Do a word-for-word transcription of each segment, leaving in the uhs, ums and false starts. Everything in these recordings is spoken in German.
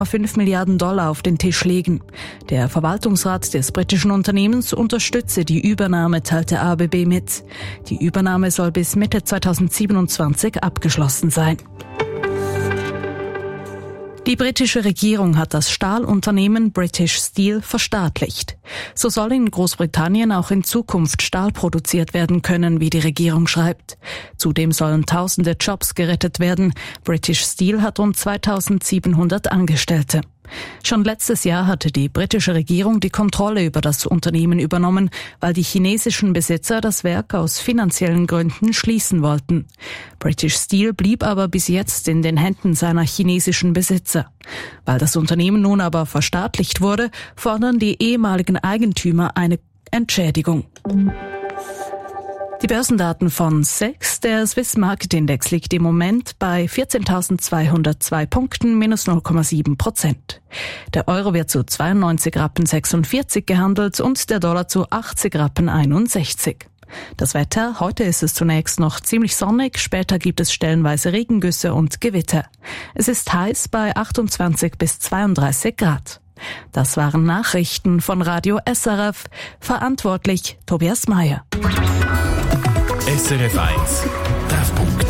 fünf Milliarden Dollar auf den Tisch legen. Der Verwaltungsrat des britischen Unternehmens unterstütze die Übernahme, teilte A B B mit. Die Übernahme soll bis Mitte zweitausendsiebenundzwanzig abgeschlossen sein. Die britische Regierung hat das Stahlunternehmen British Steel verstaatlicht. So soll in Großbritannien auch in Zukunft Stahl produziert werden können, wie die Regierung schreibt. Zudem sollen tausende Jobs gerettet werden. British Steel hat rund zweitausendsiebenhundert Angestellte. Schon letztes Jahr hatte die britische Regierung die Kontrolle über das Unternehmen übernommen, weil die chinesischen Besitzer das Werk aus finanziellen Gründen schließen wollten. British Steel blieb aber bis jetzt in den Händen seiner chinesischen Besitzer. Weil das Unternehmen nun aber verstaatlicht wurde, fordern die ehemaligen Eigentümer eine Entschädigung. Die Börsendaten von S E X, der Swiss Market Index, liegt im Moment bei vierzehntausendzweihundertzwei Punkten, minus null Komma sieben Prozent. Der Euro wird zu zweiundneunzig Rappen sechsundvierzig gehandelt und der Dollar zu achtzig Rappen einundsechzig. Das Wetter: Heute ist es zunächst noch ziemlich sonnig, später gibt es stellenweise Regengüsse und Gewitter. Es ist heiß bei achtundzwanzig bis zweiunddreißig Grad. Das waren Nachrichten von Radio S R F. Verantwortlich Tobias Meyer. S R F eins, Treffpunkt.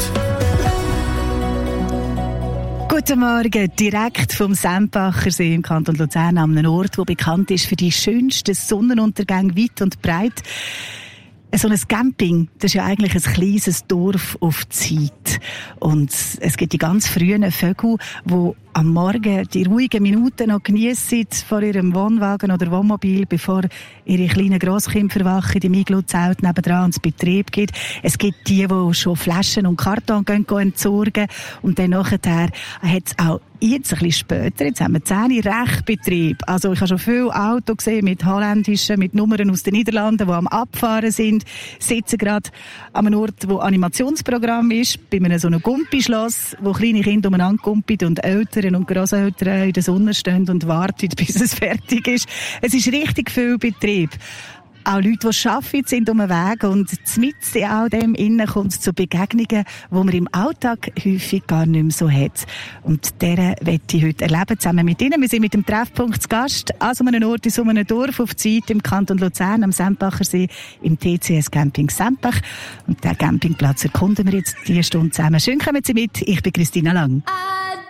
Guten Morgen, direkt vom Sempacher See im Kanton Luzern, an einem Ort, der bekannt ist für die schönsten Sonnenuntergänge weit und breit. So ein Camping, das ist ja eigentlich ein kleines Dorf auf Zeit. Und es gibt die ganz frühen Vögel, die am Morgen die ruhigen Minuten noch geniessen vor ihrem Wohnwagen oder Wohnmobil, bevor ihre kleinen Grosskinder verwachen, die Iglu-Zelt nebendran ins Betrieb gibt. Es gibt die, die schon Flaschen und Karton gehen, gehen entsorgen. Und dann nachher hat es auch jetzt ein bisschen später, jetzt haben wir zehn Rechtbetrieb. Also ich habe schon viele Autos gesehen mit holländischen, mit Nummern aus den Niederlanden, die am Abfahren sind, sitzen gerade an einem Ort, wo Animationsprogramm ist, bei einem so einem Gumpischloss, wo kleine Kinder umeinander gumpen und Eltern und Grosseltern in der Sonne stehen und warten, bis es fertig ist. Es ist richtig viel Betrieb. Auch Leute, die arbeiten, sind um den Weg und mitten in all dem innen kommt es zu Begegnungen, die man im Alltag häufig gar nicht mehr so hat. Und deren möchte ich heute erleben, zusammen mit Ihnen. Wir sind mit dem Treffpunkt zu Gast an so einem Ort, in so einem Dorf auf Zeit im Kanton Luzern, am Sempacher See, im T C S Camping Sempach. Und den Campingplatz erkunden wir jetzt diese Stunde zusammen. Schön kommen Sie mit, ich bin Christina Lang.